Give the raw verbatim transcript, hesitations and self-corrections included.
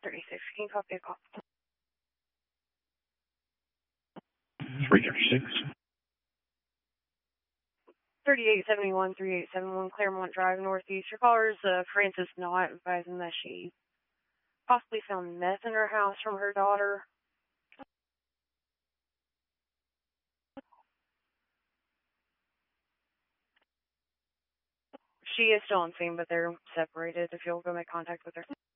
thirty-six, can you copy a call? three thirty-six. thirty-eight seventy-one, thirty-eight seventy-one Claremont Drive, Northeast. Your caller is uh, Frances Knott, advising that she possibly found meth in her house from her daughter. She is still on scene, but they're separated. If you'll go make contact with her.